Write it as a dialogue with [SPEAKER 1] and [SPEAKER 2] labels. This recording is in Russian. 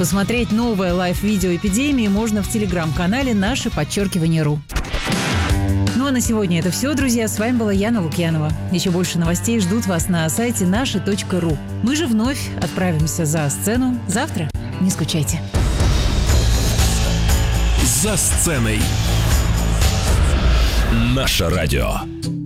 [SPEAKER 1] Посмотреть новое лайв-видео эпидемии можно в телеграм-канале #RU. Ну а на сегодня это все, друзья. С вами была Яна Лукьянова. Еще больше новостей ждут вас на сайте наши.ру. Мы же вновь отправимся за сцену завтра. Не скучайте.
[SPEAKER 2] За сценой. Наше радио.